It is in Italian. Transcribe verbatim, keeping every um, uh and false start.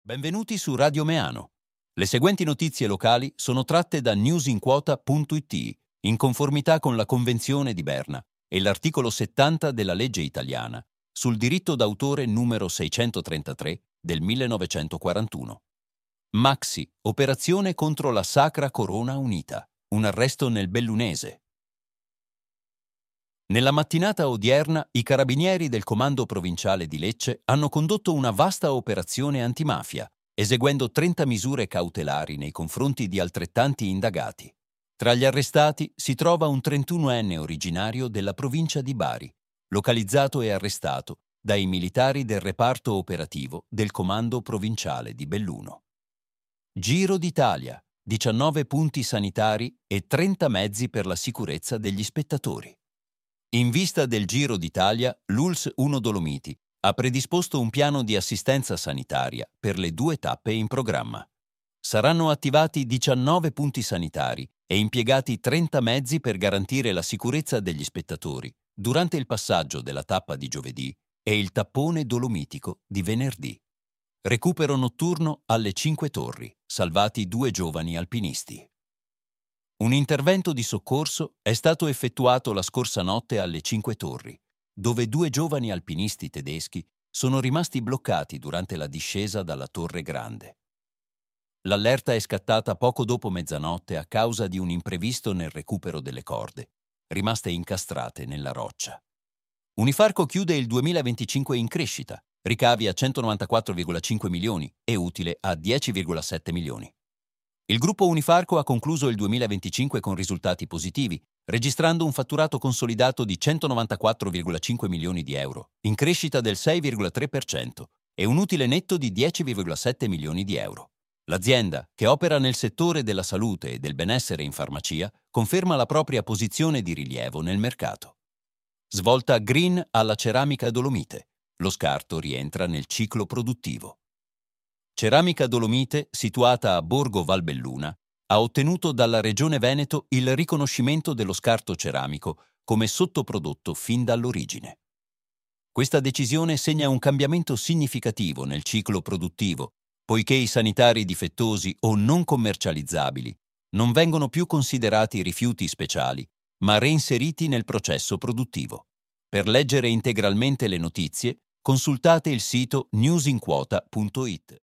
Benvenuti su Radio Meano. Le seguenti notizie locali sono tratte da newsinquota punto it, in conformità con la Convenzione di Berna e l'articolo settanta della legge italiana sul diritto d'autore numero seicentotrentatré del millenovecentoquarantuno. Maxi, operazione contro la Sacra Corona Unita. Un arresto nel Bellunese. Nella mattinata odierna i carabinieri del Comando Provinciale di Lecce hanno condotto una vasta operazione antimafia, eseguendo trenta misure cautelari nei confronti di altrettanti indagati. Tra gli arrestati si trova un trentunoenne originario della provincia di Bari, localizzato e arrestato dai militari del reparto operativo del Comando Provinciale di Belluno. Giro d'Italia, diciannove punti sanitari e trenta mezzi per la sicurezza degli spettatori. In vista del Giro d'Italia, l'U L S uno Dolomiti ha predisposto un piano di assistenza sanitaria per le due tappe in programma. Saranno attivati diciannove punti sanitari e impiegati trenta mezzi per garantire la sicurezza degli spettatori durante il passaggio della tappa di giovedì e il tappone dolomitico di venerdì. Recupero notturno alle Cinque Torri, salvati due giovani alpinisti. Un intervento di soccorso è stato effettuato la scorsa notte alle Cinque Torri, dove due giovani alpinisti tedeschi sono rimasti bloccati durante la discesa dalla Torre Grande. L'allerta è scattata poco dopo mezzanotte a causa di un imprevisto nel recupero delle corde, rimaste incastrate nella roccia. Unifarco chiude il duemilaventicinque in crescita, ricavi a centonovantaquattro virgola cinque milioni e utile a dieci virgola sette milioni. Il gruppo Unifarco ha concluso il duemilaventicinque con risultati positivi, registrando un fatturato consolidato di centonovantaquattro virgola cinque milioni di euro, in crescita del sei virgola tre per cento, e un utile netto di dieci virgola sette milioni di euro. L'azienda, che opera nel settore della salute e del benessere in farmacia, conferma la propria posizione di rilievo nel mercato. Svolta green alla ceramica Dolomite. Lo scarto rientra nel ciclo produttivo. Ceramica Dolomite, situata a Borgo Valbelluna, ha ottenuto dalla Regione Veneto il riconoscimento dello scarto ceramico come sottoprodotto fin dall'origine. Questa decisione segna un cambiamento significativo nel ciclo produttivo, poiché i sanitari difettosi o non commercializzabili non vengono più considerati rifiuti speciali, ma reinseriti nel processo produttivo. Per leggere integralmente le notizie, consultate il sito newsinquota punto it.